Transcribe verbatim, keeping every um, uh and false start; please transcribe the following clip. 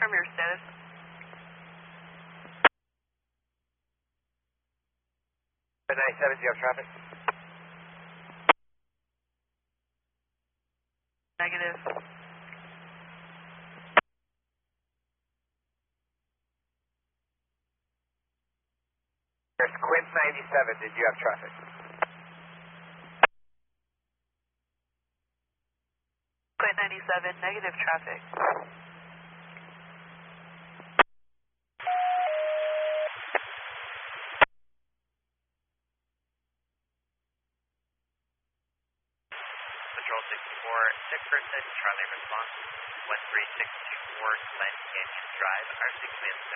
confirm your status. ninety-seven, do you have traffic? Negative. There's Quint ninety-seven, did you have traffic? Quint ninety-seven, negative traffic. Patrol sixty-four, six person, Charlie response, one three six two four Glen Canyon Drive, R six